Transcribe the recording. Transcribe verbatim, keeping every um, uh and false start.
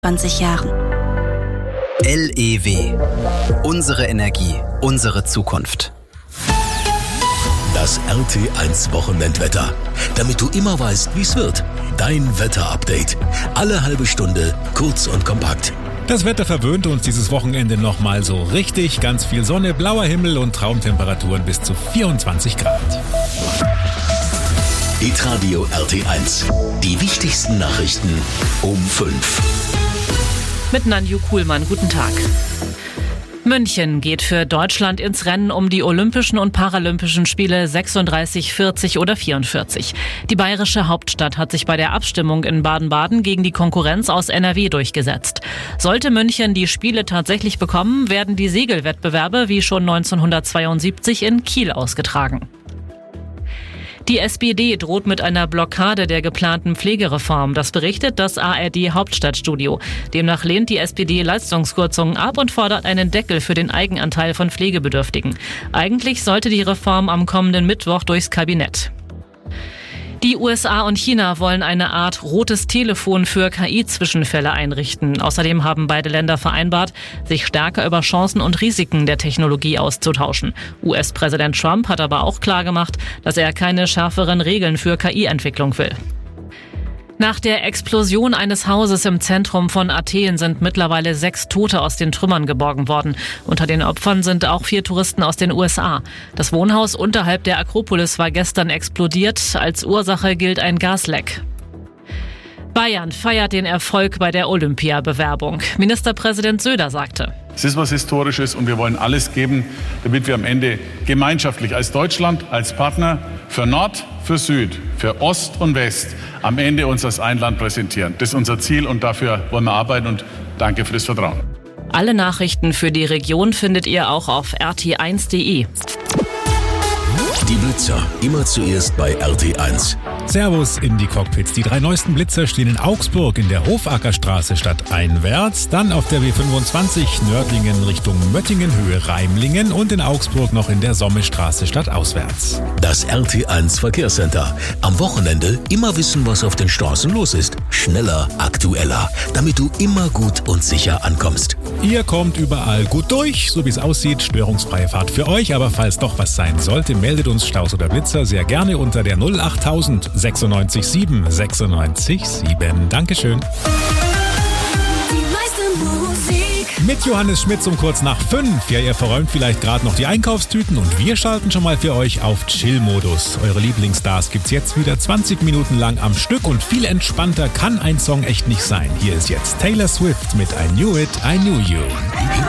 zwanzig Jahren. L E W. Unsere Energie, unsere Zukunft. Das R T eins Wochenendwetter. Damit du immer weißt, wie es wird. Dein Wetterupdate. Alle halbe Stunde, kurz und kompakt. Das Wetter verwöhnt uns dieses Wochenende nochmal so richtig. Ganz viel Sonne, blauer Himmel und Traumtemperaturen bis zu vierundzwanzig Grad. Hitradio R T eins. Die wichtigsten Nachrichten um fünf. Mit Nanju Kuhlmann, guten Tag. München geht für Deutschland ins Rennen um die Olympischen und Paralympischen Spiele sechsunddreißig, vierzig oder vierundvierzig. Die bayerische Hauptstadt hat sich bei der Abstimmung in Baden-Baden gegen die Konkurrenz aus N R W durchgesetzt. Sollte München die Spiele tatsächlich bekommen, werden die Segelwettbewerbe wie schon neunzehnhundertzweiundsiebzig in Kiel ausgetragen. Die S P D droht mit einer Blockade der geplanten Pflegereform. Das berichtet das A R D-Hauptstadtstudio. Demnach lehnt die S P D Leistungskürzungen ab und fordert einen Deckel für den Eigenanteil von Pflegebedürftigen. Eigentlich sollte die Reform am kommenden Mittwoch durchs Kabinett. Die U S A und China wollen eine Art rotes Telefon für K I-Zwischenfälle einrichten. Außerdem haben beide Länder vereinbart, sich stärker über Chancen und Risiken der Technologie auszutauschen. U S-Präsident Trump hat aber auch klargemacht, dass er keine schärferen Regeln für K I-Entwicklung will. Nach der Explosion eines Hauses im Zentrum von Athen sind mittlerweile sechs Tote aus den Trümmern geborgen worden. Unter den Opfern sind auch vier Touristen aus den U S A. Das Wohnhaus unterhalb der Akropolis war gestern explodiert. Als Ursache gilt ein Gasleck. Bayern feiert den Erfolg bei der Olympiabewerbung. Ministerpräsident Söder sagte: Es ist was Historisches und wir wollen alles geben, damit wir am Ende gemeinschaftlich als Deutschland, als Partner für Nord, für Süd, für Ost und West am Ende uns als ein Land präsentieren. Das ist unser Ziel und dafür wollen wir arbeiten und danke für das Vertrauen. Alle Nachrichten für die Region findet ihr auch auf r t eins punkt d e. Die Blitzer, immer zuerst bei R T eins. Servus in die Cockpits. Die drei neuesten Blitzer stehen in Augsburg in der Hofackerstraße stadteinwärts, dann auf der B fünfundzwanzig Nördlingen Richtung Möttingen Höhe Reimlingen und in Augsburg noch in der Sommestraße stadtauswärts. Das R T eins Verkehrscenter. Am Wochenende immer wissen, was auf den Straßen los ist. Schneller, aktueller, damit du immer gut und sicher ankommst. Ihr kommt überall gut durch, so wie es aussieht. Störungsfreie Fahrt für euch, aber falls doch was sein sollte, meldet uns Staus oder Blitzer sehr gerne unter der null achttausend sechsundneunzig sieben sechsundneunzig sieben. Dankeschön. Mit Johannes Schmitz um kurz nach fünf. Ja, ihr verräumt vielleicht gerade noch die Einkaufstüten und wir schalten schon mal für euch auf Chill-Modus. Eure Lieblingsstars gibt's jetzt wieder zwanzig Minuten lang am Stück und viel entspannter kann ein Song echt nicht sein. Hier ist jetzt Taylor Swift mit I Knew It, I Knew You.